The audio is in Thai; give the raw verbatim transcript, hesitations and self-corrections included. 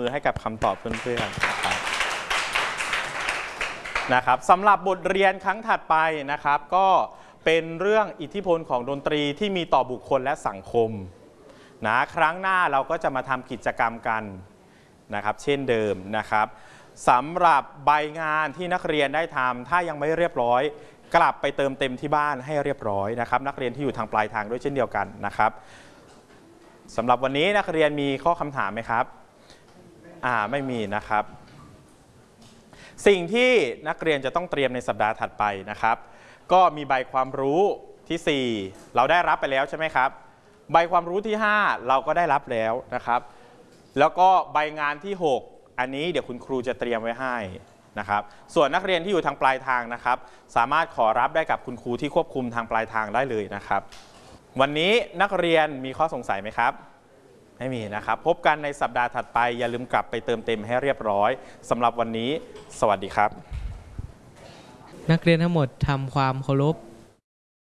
มือให้กับคำตอบเพื่อนๆนะครับนะครับสำหรับบทเรียนครั้งถัดไปนะครับก็เป็นเรื่องอิทธิพลของดนตรีที่มีต่อบุคคลและสังคมนะครั้งหน้าเราก็จะมาทำกิจกรรมกันนะครับเช่นเดิมนะครับสำหรับใบงานที่นักเรียนได้ทำถ้ายังไม่เรียบร้อยกลับไปเติมเต็มที่บ้านให้เรียบร้อยนะครับนักเรียนที่อยู่ทางปลายทางด้วยเช่นเดียวกันนะครับสำหรับวันนี้นักเรียนมีข้อคำถามไหมครับอ่าไม่มีนะครับสิ่งที่นักเรียนจะต้องเตรียมในสัปดาห์ถัดไปนะครับก็มีใบความรู้ที่สี่เราได้รับไปแล้วใช่ไหมครับใบความรู้ที่ห้าเราก็ได้รับแล้วนะครับแล้วก็ใบงานที่หกอันนี้เดี๋ยวคุณครูจะเตรียมไว้ให้นะครับส่วนนักเรียนที่อยู่ทางปลายทางนะครับสามารถขอรับได้กับคุณครูที่ควบคุมทางปลายทางได้เลยนะครับวันนี้นักเรียนมีข้อสงสัยไหมครับไม่มีนะครับพบกันในสัปดาห์ถัดไปอย่าลืมกลับไปเติมเต็มให้เรียบร้อยสำหรับวันนี้สวัสดีครับนักเรียนทั้งหมดทำความเคารพ